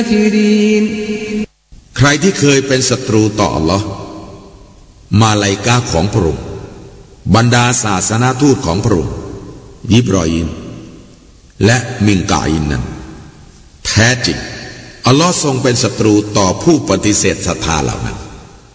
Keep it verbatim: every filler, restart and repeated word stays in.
ใครที่เคยเป็นศัตรูต่ออัลลอฮ์มาลาอิกะห์ของพระองค์บรรดาศาสนาทูตของพระองค์ยิบรออีมและมิงกาอินนั้นแท้จริงอัลลอฮ์ทรงเป็นศัตรูต่อผู้ปฏิเสธศรัทธาเหล่านั้น